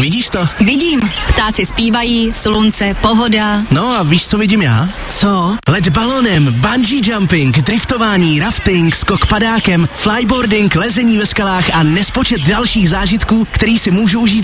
Vidíš to? Vidím. Ptáci zpívají, slunce, pohoda. No a víš, co vidím já? Co? Let balonem, bungee jumping, driftování, rafting, skok padákem, flyboarding, lezení ve skalách a nespočet dalších zážitků, který si můžu užít